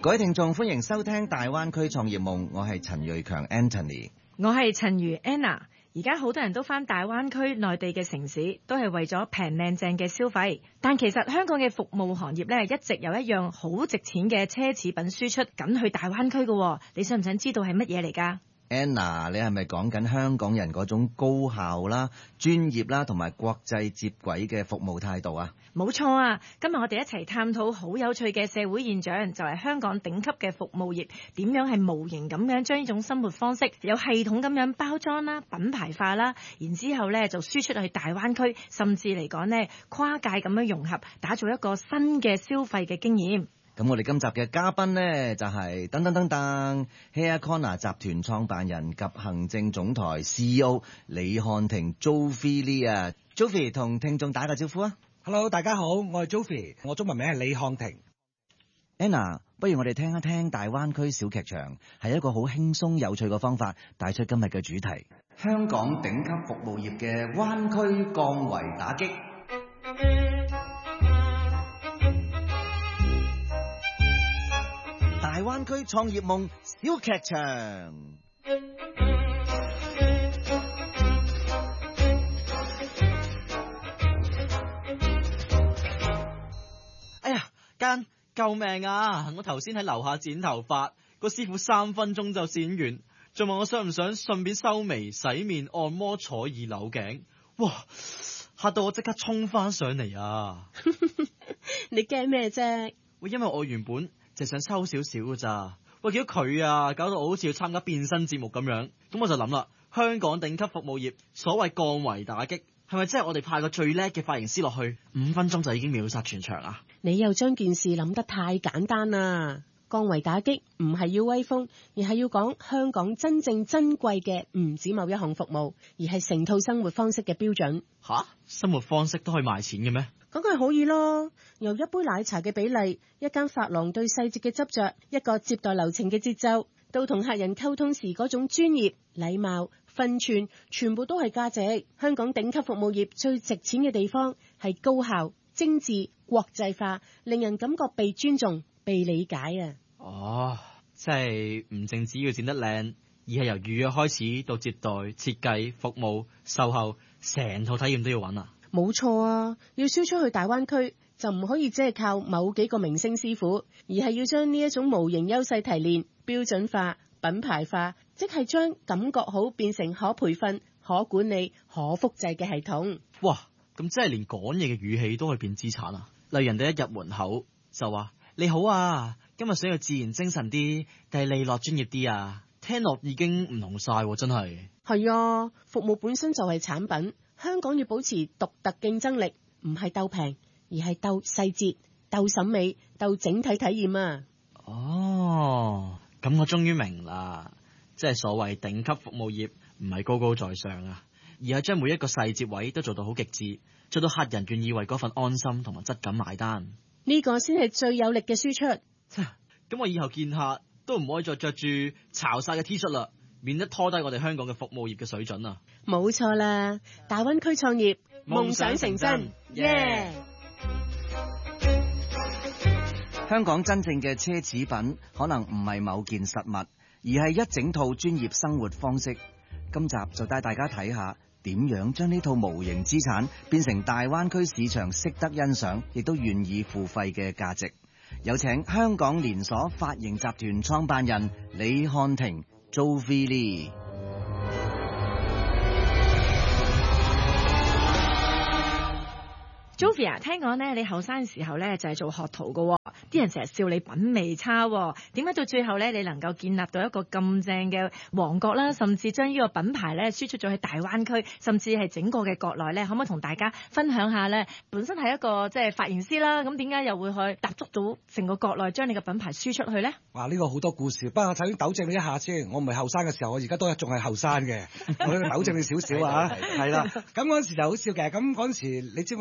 各位聽眾，歡迎收聽大灣區創業夢，我係陳瑞強 Anthony， 我係陳如 Anna。而家好多人都返大灣區內地嘅城市，都係為咗平靚正嘅消費。但其實香港嘅服務行業咧，一直有一樣好值錢嘅奢侈品輸出緊去大灣區嘅。你想唔想知道係乜嘢嚟㗎 ？Anna， 你係咪講緊香港人嗰種高效啦、專業啦同埋國際接軌嘅服務態度啊？ 冇錯啊！今日我哋一齊探討好有趣嘅社會現象，就係香港頂級嘅服務業點樣係無形咁樣將呢種生活方式有系統咁樣包裝啦、品牌化啦，然之後咧就輸出去大灣區，甚至嚟講呢跨界咁樣融合，打造一個新嘅消費嘅經驗。 咁我哋今集嘅嘉賓呢，就係Hair Corner 集團創辦人及行政總裁 CEO 李漢庭 Joffy Lee 啊 ，Joffy 同聽眾打個招呼啊 ！Hello， 大家好，我係 Joffy， 我中文名係李漢庭。 Anna， 不如我哋聽一聽大灣區小劇場，係一個好輕鬆有趣嘅方法，帶出今日嘅主題：香港頂級服務業嘅灣區降維打擊。大灣區創業夢小劇場。 哎呀，救命啊！我頭先喺樓下剪頭髮，個師傅3分鐘就剪完，仲問我想唔想順便修眉、洗面、按摩、坐耳扭頸。哇！嚇到我即刻衝翻上嚟啊！ 你驚咩啫？ 因為我原本就想收少少㗎咋，見到佢啊，搞到我好似要參加變身節目咁樣，咁我就諗啦，香港頂級服務業所謂降維打擊，係咪真係我哋派個最叻嘅髮型師落去，5分鐘就已經秒殺全場啊？ 你又將件事諗得太簡單啦！降維打擊唔係要威風，而係要講香港真正珍貴嘅唔止某一項服務，而係成套生活方式嘅標準。 吓？生活方式都可以賣錢嘅咩？ 咁梗係可以咯，由一杯奶茶嘅比例，一間髮廊對細節嘅執着，一個接待流程嘅節奏，到同客人溝通時嗰種專業、禮貌、分寸，全部都係價值。香港頂級服務業最值錢嘅地方係高效、精緻、國際化，令人感覺被尊重、被理解啊！ 哦，即係唔淨止要剪得靚，而係由預約開始到接待、設計、服務、售後，成套體驗都要揾啊！ 冇錯啊！要輸出去大灣區就唔可以只係靠某幾個明星師傅，而係要將呢一種無形優勢提煉、標準化、品牌化，即係將感覺好變成可培訓、可管理、可複製嘅系統。 哇！咁即係連講嘢嘅語氣都可以變資產啊！例如人哋一入門口就話：你好啊，今日想要自然精神啲，定係利落專業啲啊？聽落已經唔同晒喎，真係。係啊，服務本身就係產品。香港要保持獨特競爭力，唔係鬥平，而係鬥細節、鬥審美、鬥整體體驗啊！ 哦，咁我終於明啦，即係所謂頂級服務業唔係高高在上啊，而係將每一個細節位都做到好極致，做到客人願意為嗰份安心同埋質感買單。 呢個先係最有力嘅輸出。 咁我以後見客都唔可以再着住潮晒嘅 T 恤啦，免得拖低我哋香港嘅服務業嘅水準啊！ 冇錯啦，大灣區創業，夢想成真，耶！ 香港真正嘅奢侈品，可能唔係某件實物，而係一整套專業生活方式。今集就帶大家睇下點樣將呢套無形資產變成大灣區市場識得欣賞，亦都願意付費嘅價值。有請香港連鎖髮型集團創辦人李漢庭 Joffy Lee。 Joffy 啊，聽講咧你後生嘅時候咧就係做學徒㗎，啲人成日笑你品味差，點解到最後咧你能夠建立到一個咁正嘅王國啦，甚至將呢個品牌咧輸出咗去大灣區，甚至係整個嘅國內咧，可唔可以同大家分享下咧？本身係一個即係髮型師啦，咁點解又會去踏足到成個國內將你嘅品牌輸出去咧？ 哇！呢個好多故事，不過我首先糾正你一下先，我唔係後生嘅時候，我而家都仲係後生嘅，我糾正你少少啊，係啦。咁嗰陣時就好笑嘅，咁嗰陣時你知我哋個個都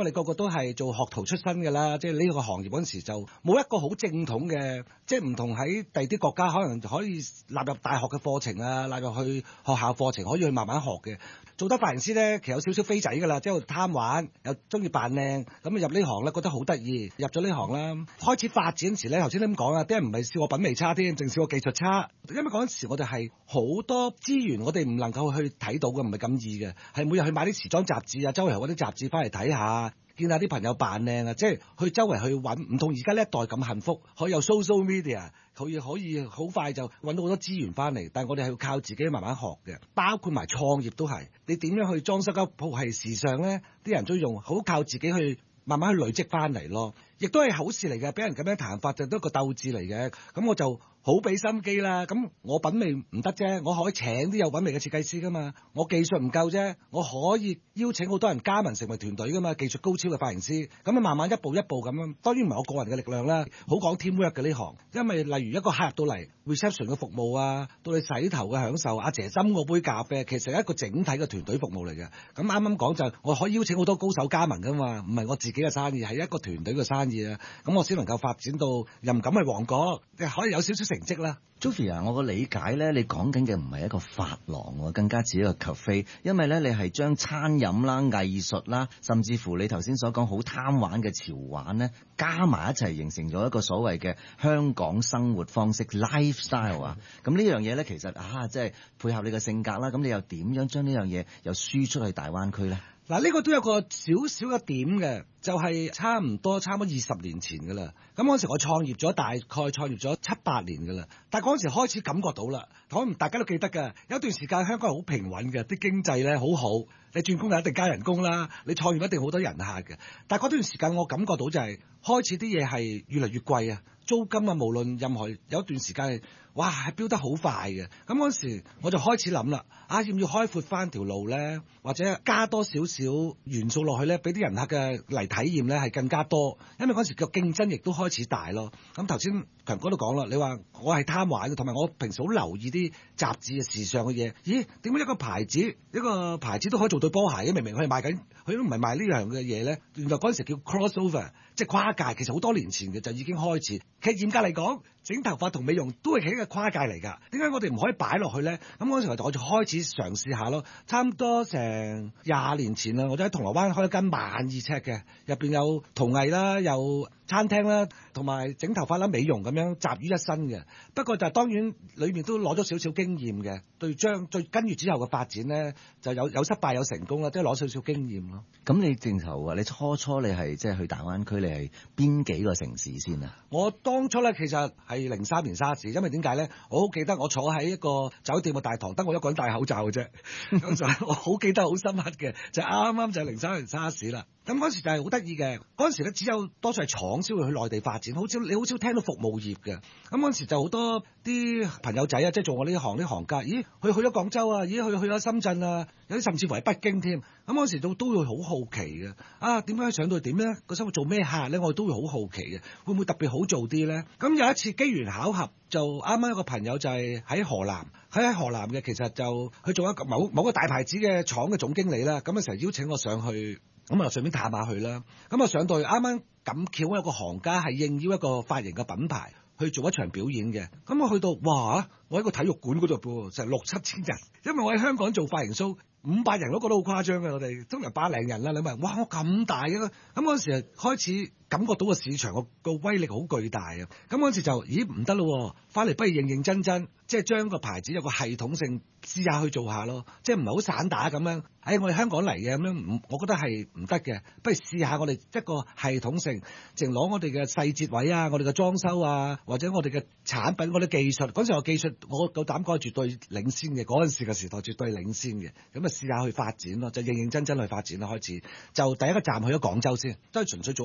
都係做學徒出身㗎啦，即係呢個行業嗰陣時就冇一個好正統嘅，即係唔同喺第啲國家可能可以納入大學嘅課程啊，納入去學校課程可以去慢慢學嘅。做得髮型師咧，其實有少少飛仔㗎啦，即係貪玩，又中意扮靚，咁入呢行咧覺得好得意，入咗呢行啦，開始發展時咧，頭先都咁講啦，啲人唔係笑我品味差添，淨笑我技術差，因為嗰陣時我哋係好多資源，我哋唔能夠去睇到嘅，唔係咁易嘅，係每日去買啲時裝雜誌啊，周圍揾啲雜誌翻嚟睇下。見下啲朋友扮靚啊，即係去周圍去揾，唔同而家呢一代咁幸福，可以有 social media，可以好快就揾到好多資源翻嚟。但係我哋係要靠自己慢慢學嘅，包括埋創業都係。你點樣去裝修間鋪係時尚咧？啲人都用好靠自己去慢慢去累積翻嚟咯，亦都係好事嚟嘅。俾人咁樣彈法就都一個鬥志嚟嘅。咁我就好俾心機啦，咁我品味唔得啫，我可以請啲有品味嘅設計師噶嘛，我技術唔夠啫，我可以邀請好多人加盟成為團隊噶嘛，技術高超嘅髮型師，咁啊慢慢一步一步咁樣，當然唔係我個人嘅力量啦，好講 teamwork 嘅呢行，因為例如一個客入到嚟 reception 嘅服務啊，到你洗頭嘅享受，阿姐斟我杯咖啡，其實係一個整體嘅團隊服務嚟嘅。咁啱啱講就我可以邀請好多高手加盟噶嘛，唔係我自己嘅生意，係一個團隊嘅生意啊，咁我先能夠發展到又唔敢去旺角，可以有少少成績啦。 Jovi 啊，我個理解咧，你講緊嘅唔係一個髮廊喎，更加似一個 cafe， 因為咧你係將餐飲啦、藝術啦，甚至乎你頭先所講好貪玩嘅潮玩咧，加埋一齊形成咗一個所謂嘅香港生活方式 lifestyle 啊。咁呢樣嘢咧，其實即係配合你嘅性格啦。咁你又點樣將呢樣嘢又輸出去大灣區咧？ 嗱，呢個都有個少少嘅點嘅，就係差唔多20年前㗎啦。咁嗰陣時我創業咗，大概創業咗7-8年㗎啦。但係嗰陣時開始感覺到啦，可能大家都記得㗎。有一段時間香港係好平穩嘅，啲經濟咧好好，你轉工就一定加人工啦，你創業一定好多人客嘅。但係嗰段時間我感覺到就係開始啲嘢係越嚟越貴啊，租金啊，無論任何有一段時間係哇係飆得好快嘅。咁嗰陣時我就開始諗啦，要唔要開闊翻條路咧，或者加多少少元素落去咧，俾啲人客嘅嚟體驗咧係更加多。因為嗰陣時個競爭亦都開始大咯。咁頭先強哥都講啦，你話我係貪玩嘅，同埋我平時好留意啲雜誌嘅時尚嘅嘢。咦，點解一個牌子都可以做對波鞋嘅？明明佢係賣緊，佢都唔係賣呢樣嘅嘢咧。原來嗰陣時叫 crossover， 即係跨界。其實好多年前嘅就已經開始。其實嚴格嚟講，整頭髮同美容都係企喺個跨界嚟㗎。點解我哋唔可以擺落去咧？咁嗰陣時我就開始嘗試下咯。差唔多成20年前啦，我就喺銅鑼灣開一間12000尺嘅，入邊有陶藝啦，有餐廳啦，同埋整頭髮啦、美容咁樣集於一身嘅。不過就當然裏面都攞咗少少經驗嘅，對最跟住之後嘅發展咧，就有失敗有成功啦，即係攞少少經驗咯。 咁你正頭啊，你初你係即係去大灣區，你係邊幾個城市先啊？ 我當初咧其實係03年沙士，因為點解咧？我好記得我坐喺一個酒店嘅大堂，得我一個人戴口罩嘅啫。咁就我好記得好深刻嘅，就啱啱就係03年沙士啦。咁嗰時就係好得意嘅，嗰陣時咧只有多數係廠先會去內地發展，你好少聽到服務業嘅。咁嗰陣時就好多啲朋友仔啊，即係做我呢行啲行家，咦，去咗廣州啊，咦，去咗深圳啊，有啲甚至乎係北京添。咁嗰時都會好好奇嘅，點解上到去點咧？個生活做咩客咧？我哋都會好好奇嘅，會唔會特別好做啲咧？咁有一次機緣巧合，就啱啱一個朋友就係喺河南嘅，其實就去做一個某個大牌子嘅廠嘅總經理啦。咁啊成日邀請我上去。咁啊，順便探下佢啦。咁啊，上到去啱啱咁巧，有個行家係應邀一個髮型嘅品牌去做一場表演嘅。咁我去到，哇！我喺個體育館嗰度噃，成6-7千人。因為我喺香港做髮型 show， 500人都覺得好誇張嘅，我哋通常100零人啦。你問，哇！我咁大嘅，咁嗰陣時開始感覺到個市場個威力好巨大啊。咁嗰陣時就，咦唔得咯，翻嚟不如認真，即係將個牌子有個系統性試下去做下咯，即係唔係好散打咁樣。我哋香港嚟嘅咁樣，我覺得係唔得嘅，不如試下我哋一個系統性，淨攞我哋嘅細節位啊，我哋嘅裝修啊，或者我哋嘅產品，我哋技術。嗰陣時我技術我夠膽講係絕對領先嘅，嗰陣時嘅時代絕對領先嘅。咁啊試下去發展咯，就認真去發展啦。開始就第一個站去咗廣州先，都係純粹做間髮廊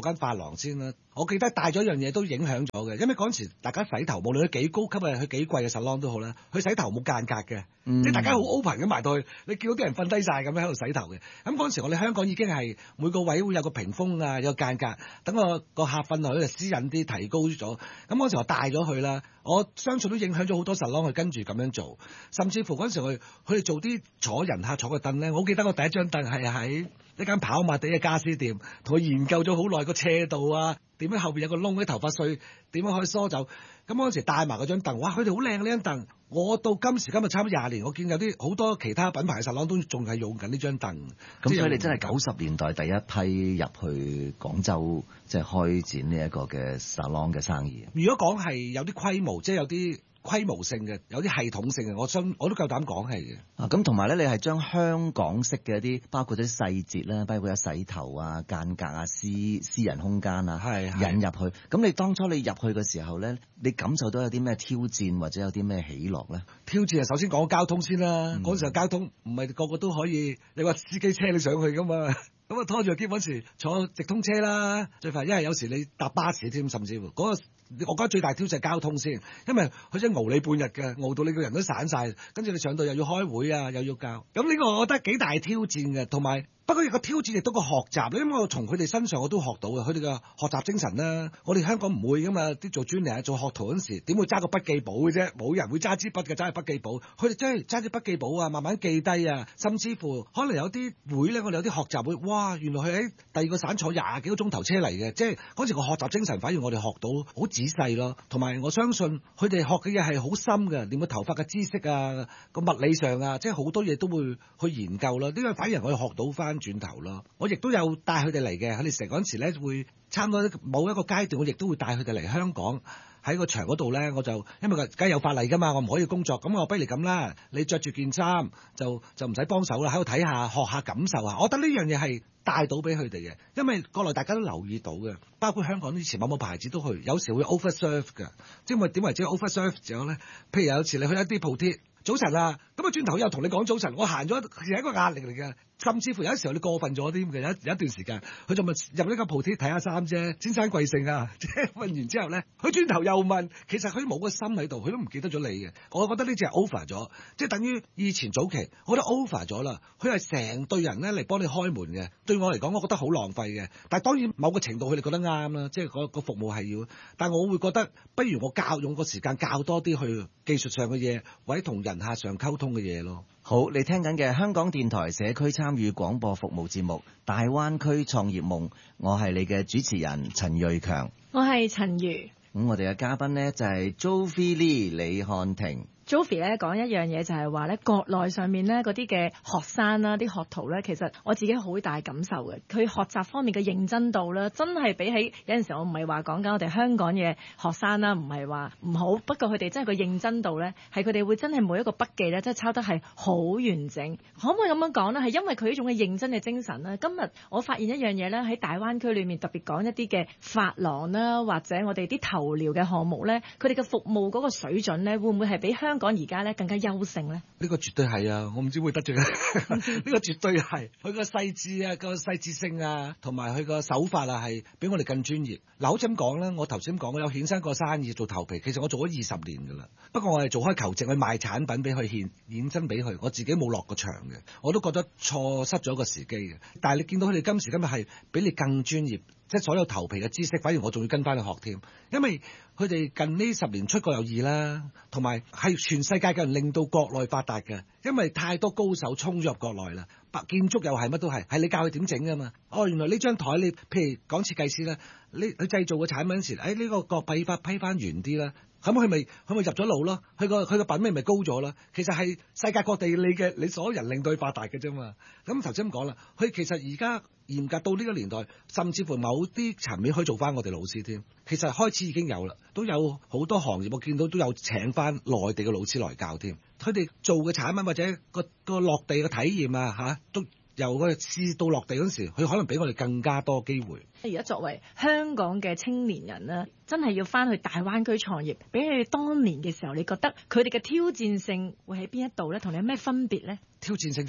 堂先啦。我記得帶咗一樣嘢都影響咗嘅，因為嗰陣時大家洗頭，無論佢幾高級啊，佢幾貴嘅 salon 都好啦，佢洗頭冇間隔嘅，即係大家好 open 咁埋到去，你見到啲人瞓低晒咁樣喺度洗頭嘅。咁嗰陣時我哋香港已經係每個位會有個屏風啊，有個間隔，等個客瞓落去就私隱啲，提高咗。咁嗰陣時我帶咗佢啦，我相信都影響咗好多 salon 去跟住咁樣做，甚至乎嗰陣時佢哋做啲坐人客坐嘅凳咧，我記得我第一張凳係喺一間跑馬地嘅家私店，同佢研究咗好耐個斜度啊，點樣後邊有個窿啲頭髮碎，點樣可以梳走。咁嗰陣時帶埋嗰張凳，哇！佢哋好靚呢張凳。我到今時今日差唔多20年，我見有啲好多其他品牌嘅salon都仲係用緊呢張凳。 咁所以你真係90年代第一批入去廣州，即係開展呢一個嘅 salon 嘅生意。 如果講係有啲規模，即係有啲規模性嘅，有啲系統性嘅，我都夠膽講係嘅。 咁同埋咧，你係將香港式嘅一啲，包括啲細節啦，包括有洗頭啊、間隔啊、私人空間啊，引入去。咁你當初你入去嘅時候咧，你感受到有啲咩挑戰或者有啲咩喜樂咧？ 挑戰係首先講交通先啦。嗰時候交通唔係個個都可以，你話司機車你上去噶嘛？咁啊拖住個篋嗰時坐直通車啦，最快。因為有時你搭巴士添，甚至乎嗰個。我覺得最大挑戰係交通先，因為佢真係熬你半日嘅，熬到你個人都散晒，跟住你上到又要開會啊，又要教，咁呢個我覺得幾大挑戰嘅，同埋不過個挑戰亦都個學習，因為我從佢哋身上我都學到嘅，佢哋嘅學習精神啦，我哋香港唔會噶嘛，啲做專利做學徒嗰陣時點會揸個筆記簿嘅啫，冇人會揸支筆嘅，揸個筆記簿，佢哋真係揸支筆記簿啊，慢慢記低啊，甚至乎可能有啲會咧，我哋有啲學習會，哇，原來佢喺第二個省坐20幾個鐘頭車嚟嘅，即係嗰時個學習精神反而我哋學到好仔細咯，同埋我相信佢哋學嘅嘢係好深嘅，連個頭髮嘅知識啊，個物理上啊，即係好多嘢都會去研究啦。呢個反而我哋學到翻轉頭咯。我亦都有帶佢哋嚟嘅，佢哋成嗰陣時咧會差唔多某一個階段，我亦都會帶佢哋嚟香港喺個場嗰度咧，我就因為佢梗係有法例㗎嘛，我唔可以工作，咁我不如咁啦，你着住件衫就唔使幫手啦，喺度睇下學下感受下。我覺得呢樣嘢係帶到俾佢哋嘅，因為國內大家都留意到嘅，包括香港以前某牌子都去，有時會 overserve 㗎，即係點為之 overserve 咗咧？譬如有時你去一啲鋪貼，早晨啊，咁啊轉頭又同你講早晨，我行咗係一個壓力嚟嘅。甚至乎有啲時候你過分咗啲嘅，有一段時間，佢就咪入呢個鋪貼睇下衫啫，先生貴姓啊？即係問完之後咧，佢轉頭又問，其實佢冇個心喺度，佢都唔記得咗你嘅。我覺得呢隻係 over 咗，即係等於以前早期，我覺得 over 咗啦。佢係成隊人咧嚟幫你開門嘅，對我嚟講，我覺得好浪費嘅。但係當然某個程度佢哋覺得啱啦，即係個服務係要。但係我會覺得，不如我用個時間教多啲去技術上嘅嘢，或者同人客上溝通嘅嘢咯。 好，你聽緊嘅香港電台社區參與廣播服務節目《大灣區創業夢》，我係你嘅主持人陳銳強， 我係陳如。 咁我哋嘅嘉賓呢，就係 Jovi Lee 李漢庭。 Jovi 咧講一樣嘢就係話咧，國內上面咧嗰啲嘅學生啦、啲學徒咧，其實我自己好大感受嘅。佢學習方面嘅認真度咧，真係比起有陣時我唔係話講緊我哋香港嘅學生啦，唔係話唔好。不過佢哋真係個認真度咧，係佢哋會真係每一個筆記咧，真係抄得係好完整。可唔可以咁樣講咧？係因為佢呢種嘅認真嘅精神咧。今日我發現一樣嘢咧，喺大灣區裏面特別講一啲嘅髮廊啦，或者我哋啲頭療嘅項目咧，佢哋嘅服務嗰個水準咧，會唔會係比香港而家咧更加優勝咧？ 呢個絕對係啊！我唔知會得罪呢個絕對係佢個細緻啊、個細緻性啊，同埋佢個手法啊，係比我哋更專業。嗱，好似咁講啦，我頭先講我有衍生過生意做頭皮，其實我做咗20年㗎啦。不過我係做開求職去賣產品俾佢衍生俾佢，我自己冇落過場嘅，我都覺得錯失咗個時機嘅。但係你見到佢哋今時今日係比你更專業。即係所有頭皮嘅知識，反而我仲要跟翻去學添，因為佢哋近呢10年出國有意啦，同埋係全世界嘅人令到國內發達嘅，因為太多高手衝咗入國內啦。建築又係乜都係你教佢點整㗎嘛？哦，原來呢張台你譬如講設計師啦，你製造個產品時，呢個角批翻圓啲啦。咁佢咪入咗路咯？佢個品味咪高咗啦？其實係世界各地你所有人令到佢發達嘅啫嘛。咁頭先咁講啦，佢其實而家嚴格到呢個年代，甚至乎某啲層面可以做翻我哋老師添。其實開始已經有啦，都有好多行業我見到都有請翻內地嘅老師來教添。佢哋做嘅產品或者個落地嘅體驗啊都由佢試到落地嗰時，佢可能比我哋更加多機會。 而家作為香港嘅青年人咧，真係要翻去大灣區創業，比起當年嘅時候，你覺得佢哋嘅挑戰性會喺邊一度咧？同你有咩分別咧？ 挑戰性就係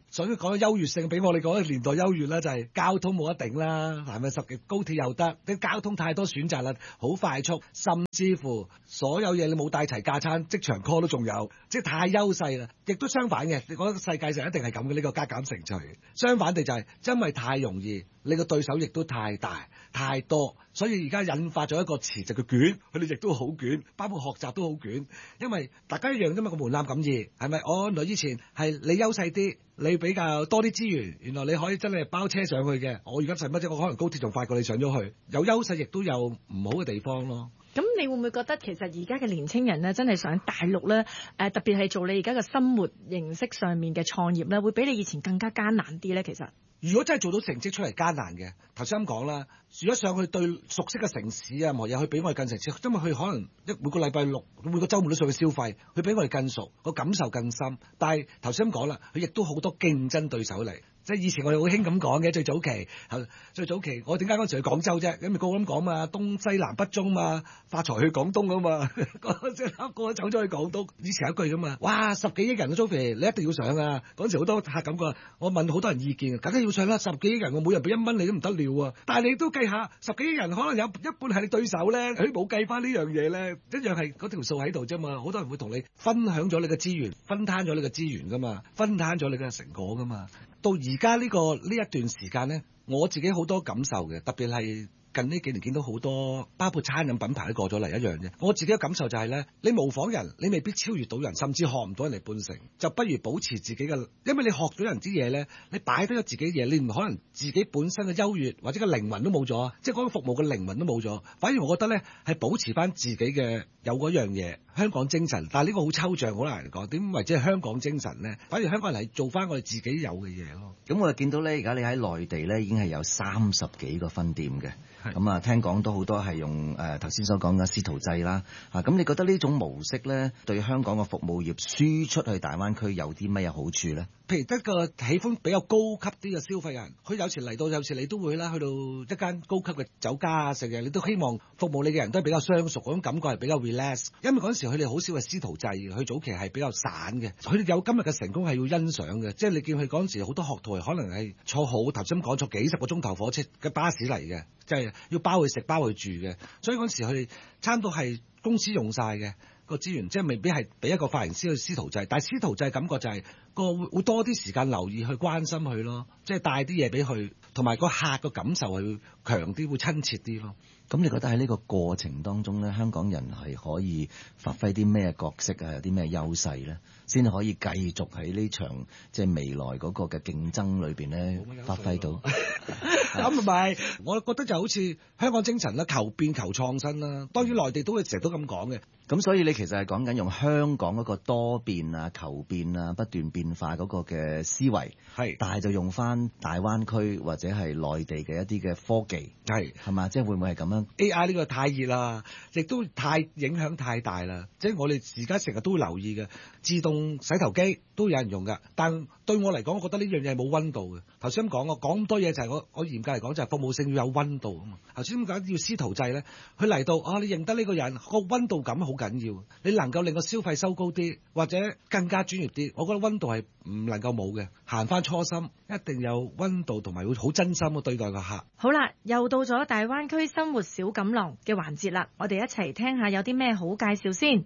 所以講優越性，俾我哋講嘅年代優越啦，就係交通冇得頂啦，係咪？高鐵又得，啲交通太多選擇啦，好快速，甚至乎所有嘢你冇帶齊架撐，即場 call 都仲有，即係太優勢啦。亦都相反嘅，你覺得世界上一定係咁嘅呢個加減乘除。相反地就係因為太容易，你個對手亦都太大太多，所以而家引發咗一個詞就叫捲，佢哋亦都好捲，包括學習都好捲，因為大家一樣啫嘛，個門檻咁易，係咪？原來以前係你優勢啲，你比較多啲資源，原來你可以真係包車上去嘅。我而家使乜啫？我可能高鐵仲快過你上咗去，有優勢亦都有唔好嘅地方咯。 咁你會唔會覺得其實而家嘅年青人咧，真係上大陸咧，特別係做你而家嘅生活形式上面嘅創業咧，會比你以前更加艱難啲咧？其實如果真係做到成績出嚟艱難嘅，頭先咁講啦，如果上去對熟悉嘅城市啊，冇嘢去比我哋更城市，因為佢可能每個禮拜六、每個週末都上去消費，佢比我哋更熟，個感受更深。但係頭先咁講啦，佢亦都好多競爭對手嚟。即係以前我哋好興咁講嘅，最早期我點解嗰陣時去廣州啫？咁咪個個咁講嘛，東西南北中嘛，發財去廣東啊嘛，個個走咗去廣東。以前有一句噶嘛，哇10幾億人嘅租肥，你一定要上啊！嗰陣時好多客咁講，我問好多人意見，梗係要上啦！10幾億人，我每人俾1蚊你都唔得了啊！但係你都計下，10幾億人可能有一半係你對手咧，佢冇計翻呢樣嘢咧，一樣係嗰條數喺度啫嘛。好多人會同你分享咗你嘅資源，分攤咗你嘅資源噶嘛，分攤咗你嘅成果噶嘛。到而家呢一段時間咧，我自己好多感受嘅，特別係近呢幾年見到好多，包括餐飲品牌都過咗嚟一樣啫。我自己嘅感受就係咧，你模仿人，你未必超越到人，甚至學唔到人哋半成，就不如保持自己嘅，因為你學咗人啲嘢咧，你擺低咗自己嘢，你唔可能自己本身嘅優越或者個靈魂都冇咗，即係嗰個服務嘅靈魂都冇咗。反而我覺得咧，係保持翻自己嘅有嗰樣嘢，香港精神。但係呢個好抽象，好難講。點為之係香港精神咧？反而香港人係做翻我哋自己有嘅嘢咯。 咁我哋見到咧，而家你喺內地咧已經係有30幾個分店嘅。咁啊，聽講都好多係用頭先所講嘅師徒制啦。咁你覺得呢種模式咧，對香港嘅服務業輸出去大灣區有啲乜嘢好處咧？ 譬如得個喜歡比較高級啲嘅消費人，佢有時嚟到，有時你都會啦，去到一間高級嘅酒家啊食嘢，你都希望服務你嘅人都係比較相熟，嗰種感覺係比較 relax。因為嗰陣時佢哋好少係師徒制，佢早期係比較散嘅。佢哋有今日嘅成功係要欣賞嘅，即係你見佢嗰陣時好多學徒可能係坐好頭先講坐幾10個鐘頭火車嘅巴士嚟嘅，即係要包佢食包佢住嘅。所以嗰陣時佢哋差唔多係公司用晒嘅個資源，即係未必係俾一個髮型師去師徒制，但係師徒制感覺就係會多啲時間留意去關心佢咯，即係帶啲嘢俾佢，同埋個客個感受係會強啲，會親切啲咯。 咁你覺得喺呢個過程當中咧，香港人係可以發揮啲咩角色啊？有啲咩優勢咧，先可以繼續喺呢場即係未來嗰個嘅競爭裏邊咧發揮到？ 咁唔係，我覺得就好似香港精神啦，求變求創新啦。當然內地都會成日都咁講嘅。 咁所以你其實係講緊用香港嗰個多變啊、求變啊、不斷變化嗰個嘅思維， 係， 但係就用翻大灣區或者係內地嘅一啲嘅科技，係嘛？即係會唔會係咁樣 ？AI 呢個太熱啦，亦都太影響太大啦。即係我哋而家成日都會留意嘅，自動洗頭機都有人用㗎。但對我嚟講，我覺得呢樣嘢係冇溫度嘅。頭先咁講，我講咁多嘢就係我嚴格嚟講就係服務性要有溫度啊嘛。頭先點解要師徒制咧？佢嚟到你認得呢個人，個溫度感好緊要。你能夠令個消費收高啲，或者更加專業啲，我覺得溫度係唔能夠冇嘅。行翻初心，一定有溫度同埋會好真心嘅對待個客。 好啦，又到咗大灣區生活小錦囊嘅環節啦，我哋一齊聽下有啲咩好介紹先。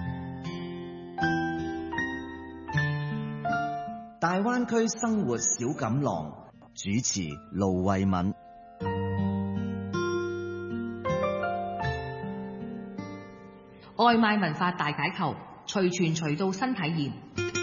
大灣區生活小錦囊，主持盧慧敏。 外賣文化大解構，隨傳隨到新體驗。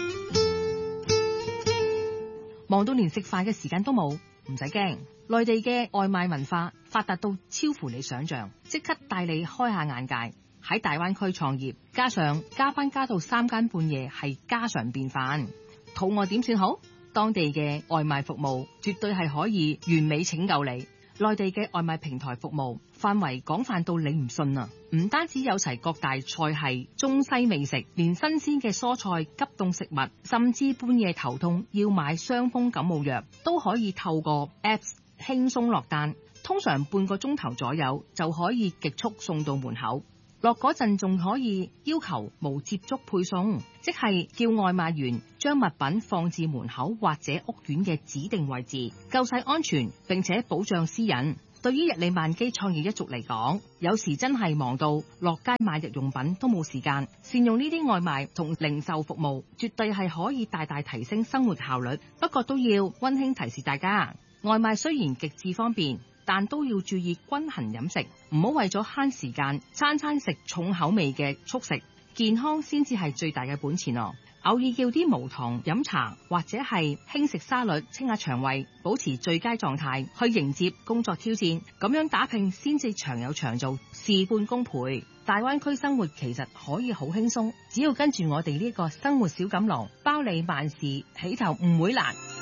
忙到連食飯嘅時間都冇，唔使驚。內地嘅外賣文化發達到超乎你想象，即刻帶你開下眼界。喺大灣區創業，加上加班加到3更半夜係家常便飯。肚餓點算好？當地嘅外賣服務絕對係可以完美拯救你。內地嘅外賣平台服務範圍廣泛到你唔信啊！唔單止有齊各大菜系、中西美食，連新鮮嘅蔬菜、急凍食物，甚至半夜頭痛要買傷風感冒藥，都可以透過 Apps 輕鬆落單。通常半個鐘頭左右就可以極速送到門口。 落嗰陣仲可以要求無接觸配送，即係叫外賣員將物品放置門口或者屋苑嘅指定位置，夠晒安全並且保障私隱。對於日理萬機創業一族嚟講，有時真係忙到落街買日用品都冇時間，善用呢啲外賣同零售服務，絕對係可以大大提升生活效率。不過都要溫馨提示大家，外賣雖然極致方便，但都要注意均衡飲食，唔好為咗慳時間，餐餐食重口味嘅速食，健康先至係最大嘅本錢哦。偶爾叫啲無糖飲茶或者係輕食沙律，清下腸胃，保持最佳狀態去迎接工作挑戰，咁樣打拼先至長有長做，事半功倍。大灣區生活其實可以好輕鬆，只要跟住我哋呢個生活小錦囊，包你萬事起頭唔會難。